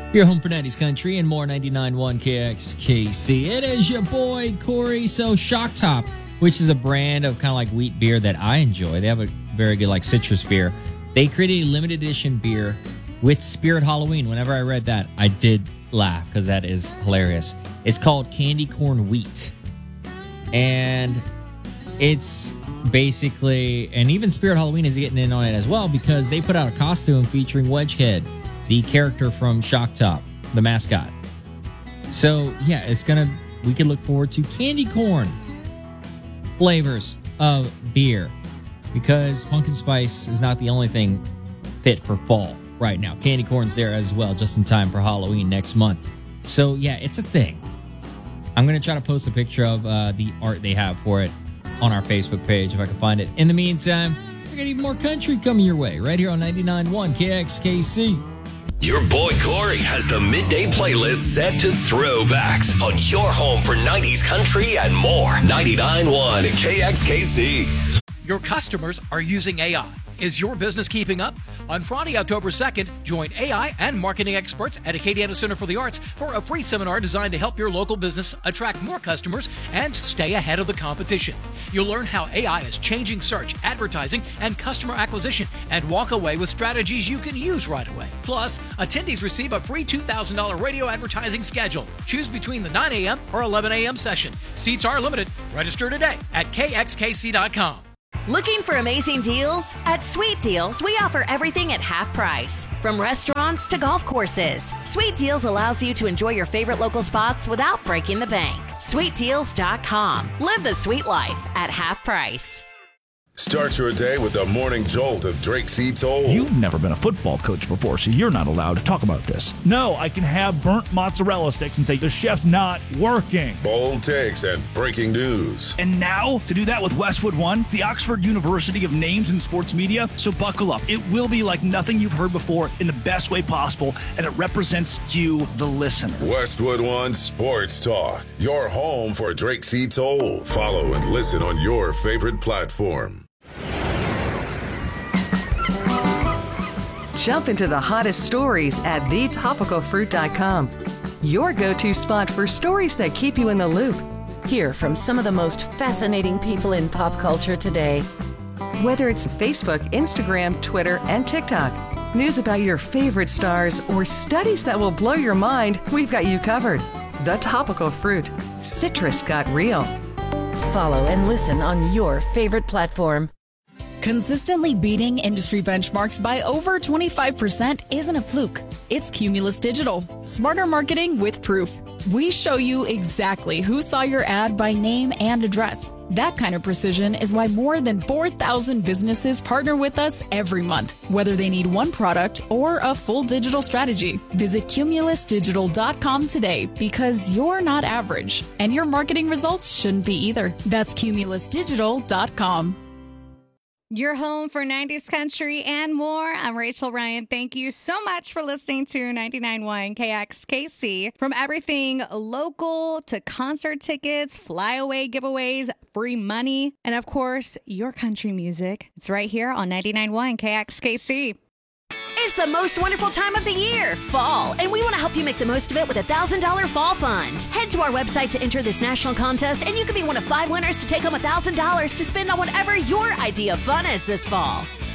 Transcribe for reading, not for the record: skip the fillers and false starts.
Your home for 90s country and more. 99.1 KXKC. It is your boy Corey. So Shock Top, which is a brand of kind of like wheat beer that I enjoy. They have a very good like citrus beer. They created a limited edition beer with Spirit Halloween. Whenever I read that, I did laugh because that is hilarious. It's called Candy Corn Wheat. And it's basically, and even Spirit Halloween is getting in on it as well because they put out a costume featuring Wedgehead, the character from Shock Top, the mascot. So, yeah, we can look forward to candy corn flavors of beer because pumpkin spice is not the only thing fit for fall right now. Candy corn's there as well, just in time for Halloween next month. So, yeah, it's a thing. I'm going to try to post a picture of the art they have for it on our Facebook page if I can find it. In the meantime, we're going to need more country coming your way right here on 99.1 KXKC. Your boy Corey has the midday playlist set to throwbacks on your home for 90s country and more. 99.1 KXKC. Your customers are using AI. Is your business keeping up? On Friday, October 2nd, join AI and marketing experts at Acadiana Center for the Arts for a free seminar designed to help your local business attract more customers and stay ahead of the competition. You'll learn how AI is changing search, advertising, and customer acquisition, and walk away with strategies you can use right away. Plus, attendees receive a free $2,000 radio advertising schedule. Choose between the 9 a.m. or 11 a.m. session. Seats are limited. Register today at kxkc.com. Looking for amazing deals? At Sweet Deals, we offer everything at half price. From restaurants to golf courses, Sweet Deals allows you to enjoy your favorite local spots without breaking the bank. SweetDeals.com. Live the sweet life at half price. Start your day with the morning jolt of Drake C. Toll. You've never been a football coach before, so you're not allowed to talk about this. No, I can have burnt mozzarella sticks and say the chef's not working. Bold takes and breaking news. And now, to do that with Westwood One, the Oxford University of Names in Sports Media. So buckle up. It will be like nothing you've heard before in the best way possible, and it represents you, the listener. Westwood One Sports Talk. Your home for Drake C. Toll. Follow and listen on your favorite platform. Jump into the hottest stories at thetopicalfruit.com. Your go-to spot for stories that keep you in the loop. Hear from some of the most fascinating people in pop culture today. Whether it's Facebook, Instagram, Twitter, and TikTok, news about your favorite stars, or studies that will blow your mind, we've got you covered. The Topical Fruit. Citrus got real. Follow and listen on your favorite platform. Consistently beating industry benchmarks by over 25% isn't a fluke. It's Cumulus Digital. Smarter marketing with proof. We show you exactly who saw your ad by name and address. That kind of precision is why more than 4,000 businesses partner with us every month, whether they need one product or a full digital strategy. Visit cumulusdigital.com today because you're not average, and your marketing results shouldn't be either. That's cumulusdigital.com. Your home for 90s country and more. I'm Rachel Ryan. Thank you so much for listening to 99.1 KXKC. From everything local to concert tickets, flyaway giveaways, free money, and of course, your country music. It's right here on 99.1 KXKC. It's the most wonderful time of the year, fall, and we want to help you make the most of it with a $1,000 fall fund. Head to our website to enter this national contest, and you could be one of 5 winners to take home $1,000 to spend on whatever your idea of fun is this fall.